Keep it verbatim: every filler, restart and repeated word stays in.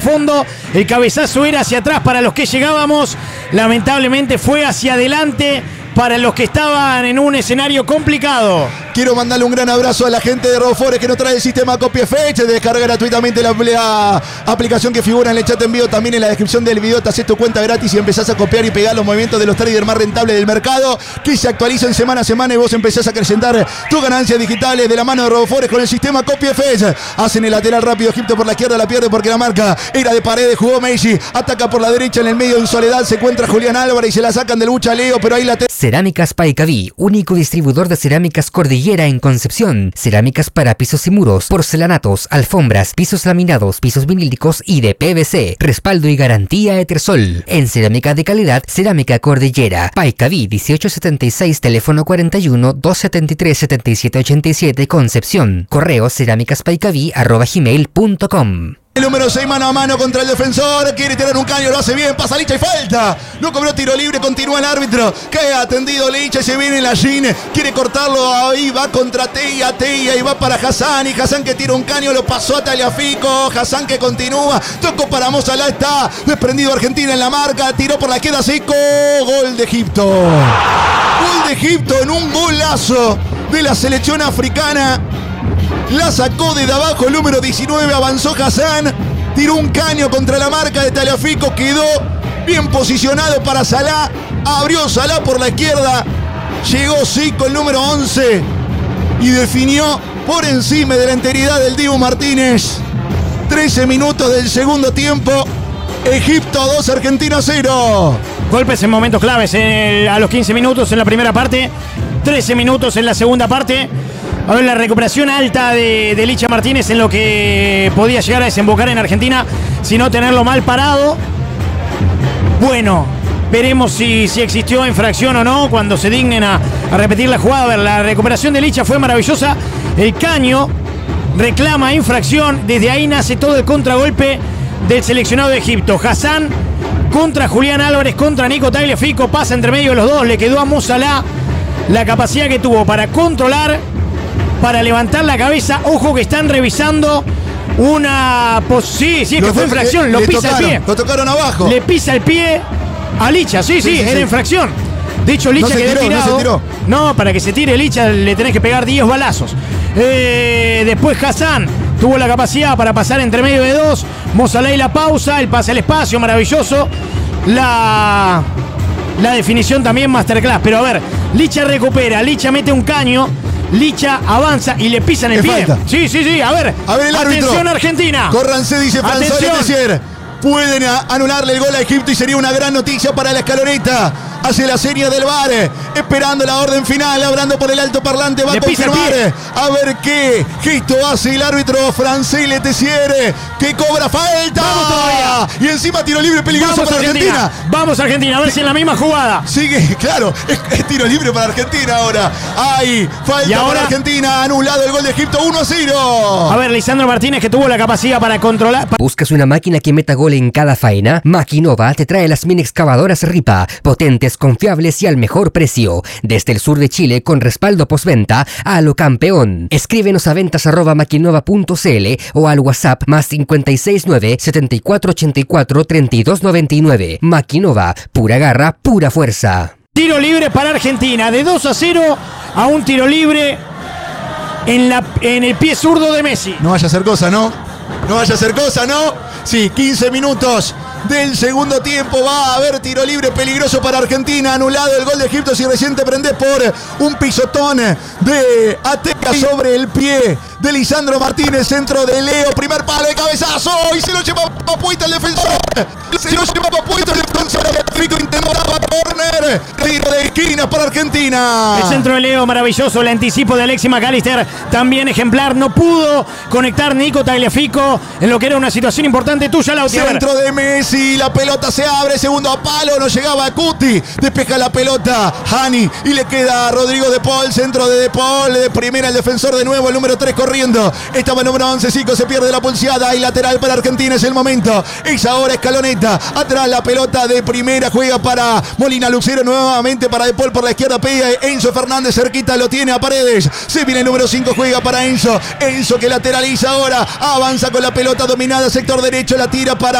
fondo. El cabezazo era hacia atrás para los que llegábamos. Lamentablemente fue hacia adelante para los que estaban en un escenario complicado. Quiero mandarle un gran abrazo a la gente de Robofores que nos trae el sistema Copiefecha. Descarga gratuitamente la, la aplicación que figura en el chat en vivo. También en la descripción del video te haces tu cuenta gratis y empezás a copiar y pegar los movimientos de los traders más rentables del mercado, que se actualizan semana a semana y vos empezás a acrecentar tus ganancias digitales de la mano de Robofores con el sistema Copiefecha. Hacen el lateral rápido, Egipto por la izquierda la pierde porque la marca era de Paredes, jugó Messi, ataca por la derecha en el medio en soledad, se encuentra Julián Álvarez y se la sacan del bucha Leo, pero ahí la te... Cerámicas Paicaví, único distribuidor de cerámicas Cordillera en Concepción. Cerámicas para pisos y muros, porcelanatos, alfombras, pisos laminados, pisos vinílicos y de P V C. Respaldo y garantía Etersol. En cerámica de calidad, Cerámica Cordillera. Paicaví dieciocho setenta y seis, teléfono cuarenta y uno, doscientos setenta y tres, setenta y siete ochenta y siete, Concepción. Correo cerámicaspaicaví arroba gmail punto com. El número seis mano a mano contra el defensor, quiere tirar un caño, lo hace bien, pasa Licha y falta. No cobró tiro libre, continúa el árbitro. Cae atendido Licha y se viene la Gin. Quiere cortarlo, ahí va contra Teia, Teia y va para Hassan. Y Hassan que tira un caño, lo pasó a Tagliafico. Hassan que continúa, tocó para Mozalá, está desprendido Argentina en la marca. Tiró por la izquierda Seco, gol de Egipto. Gol de Egipto en un golazo de la selección africana. La sacó desde abajo el número diecinueve, avanzó Hassan, tiró un caño contra la marca de Tagliafico, quedó bien posicionado para Salah, abrió Salah por la izquierda, llegó Zico el número once y definió por encima de la enteridad del Dibu Martínez. trece minutos del segundo tiempo, Egipto dos, Argentina cero. Golpes en momentos claves en el, a los quince minutos en la primera parte, trece minutos en la segunda parte. A ver, la recuperación alta de, de Licha Martínez en lo que podía llegar a desembocar en Argentina, si no tenerlo mal parado. Bueno, veremos si, si existió infracción o no cuando se dignen a, a repetir la jugada. A ver, la recuperación de Licha fue maravillosa. El caño reclama infracción. Desde ahí nace todo el contragolpe del seleccionado de Egipto. Hassan contra Julián Álvarez, contra Nico Tagliafico. Pasa entre medio de los dos. Le quedó a Mozalá la capacidad que tuvo para controlar, para levantar la cabeza. Ojo que están revisando una... Pos sí, sí, es que fue infracción. Lo pisa el pie. Lo tocaron abajo. Le pisa el pie a Licha. Sí, sí, sí, era sí. infracción. De hecho, Licha no quedó tiró, tirado. No, se tiró. No, para que se tire Licha le tenés que pegar diez balazos. Eh, después Hassan tuvo la capacidad para pasar entre medio de dos. Mozalá y la pausa. El pase al espacio, maravilloso. La... La definición también masterclass. Pero a ver, Licha recupera. Licha mete un caño. Licha avanza y le pisan el pie. Falta. Sí, sí, sí. A ver. A ver el árbitro. Atención Argentina. Córranse, dice François Letessier. Pueden anularle el gol a Egipto y sería una gran noticia para la escaloneta. Hace la serie del V A R, esperando la orden final, hablando por el alto parlante, va a confirmar. A ver qué gesto hace el árbitro François Letessier, que cobra falta. Vamos todavía. Y encima tiro libre peligroso Vamos para Argentina. Argentina. Vamos Argentina, a ver si en la misma jugada. Sigue, claro, es, es tiro libre para Argentina ahora. Ay, falta y ahora, para Argentina, anulado el gol de Egipto, uno a cero. A ver, Lisandro Martínez, que tuvo la capacidad para controlar. ¿Buscas una máquina que meta gol en cada faena? Maquinova te trae las mini excavadoras Ripa, potentes, confiables y al mejor precio. Desde el sur de Chile, con respaldo postventa a lo campeón. Escríbenos a ventas arroba maquinova punto cl o al WhatsApp más cincuenta y seis nueve, setenta y cuatro ochenta y cuatro, treinta y dos noventa y nueve. Maquinova, pura garra, pura fuerza. Tiro libre para Argentina, de dos a cero a un tiro libre en, la, en el pie zurdo de Messi. No vaya a ser cosa, ¿no? No vaya a ser cosa, ¿no? Sí, quince minutos del segundo tiempo. Va a haber tiro libre peligroso para Argentina. Anulado el gol de Egipto. Si recién te prendés por un pisotón de Ateca sobre el pie de Lisandro Martínez. Centro de Leo. Primer palo de cabezazo. Y se lo lleva Papuita el defensor. Se lo lleva Papuita el defensor. Fico intentaba corner. Tiro de esquina para Argentina. El centro de Leo maravilloso. El anticipo de Alexis McAllister también ejemplar. No pudo conectar Nico Tagliafico en lo que era una situación importante. Tuya, Lauti. Centro de Messi. La pelota se abre. Segundo a palo. No llegaba a Cuti. Despeja la pelota Hani. Y le queda a Rodrigo De Paul. Centro de De Paul. De primera el defensor de nuevo. El número tres corriendo. Estaba el número once. Zico se pierde la pulseada. Y lateral para Argentina. Es el momento. Es ahora Escaloneta. Atrás la pelota de primera. Juega para Molina Lucero. Nuevamente para De Paul por la izquierda. Pega Enzo Fernández. Cerquita lo tiene a Paredes. Se viene el número cinco. Juega para Enzo. Enzo que lateraliza ahora. Avanza con la pelota dominada. Sector derecho. La tira para